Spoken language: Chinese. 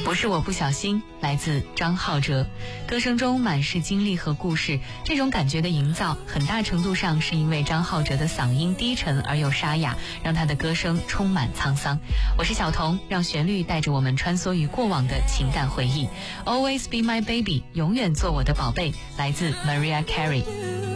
不是我不小心，来自张浩哲。歌声中满是经历和故事，这种感觉的营造很大程度上是因为张浩哲的嗓音低沉而又沙哑，让他的歌声充满沧桑。我是小童，让旋律带着我们穿梭于过往的情感回忆。Always be my baby， 永远做我的宝贝，来自 Mariah Carey。